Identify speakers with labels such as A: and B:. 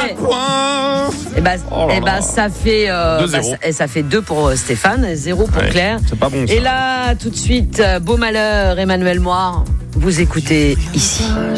A: point.
B: Ça fait 2 pour Stéphane, 0 pour Claire.
A: C'est pas bon ça.
B: Et là, tout de suite, Beau Malheur, Emmanuel Moir, vous écoutez ici.